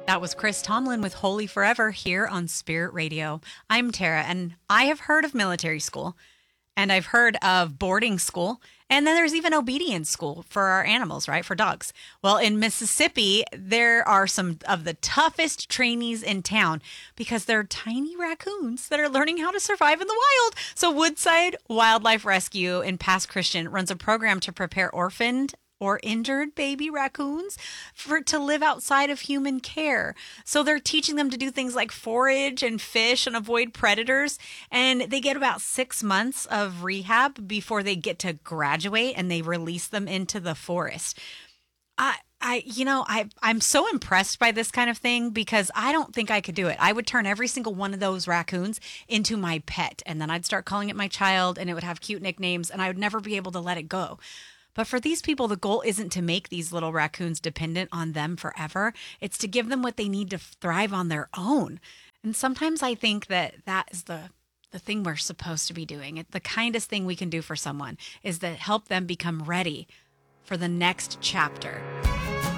That was Chris Tomlin with Holy Forever here on Spirit Radio. I'm Tara, and I have heard of military school, and I've heard of boarding school, and then there's even obedience school for our animals, right? For dogs. Well, in Mississippi, there are some of the toughest trainees in town because they're tiny raccoons that are learning how to survive in the wild. So Woodside Wildlife Rescue in Pass Christian runs a program to prepare orphaned or injured baby raccoons to live outside of human care. So they're teaching them to do things like forage and fish and avoid predators. And they get about 6 months of rehab before they get to graduate and they release them into the forest. I'm so impressed by this kind of thing because I don't think I could do it. I would turn every single one of those raccoons into my pet, and then I'd start calling it my child, and it would have cute nicknames, and I would never be able to let it go. But for these people, the goal isn't to make these little raccoons dependent on them forever. It's to give them what they need to thrive on their own. And sometimes I think that is the thing we're supposed to be doing. The kindest thing we can do for someone is to help them become ready for the next chapter.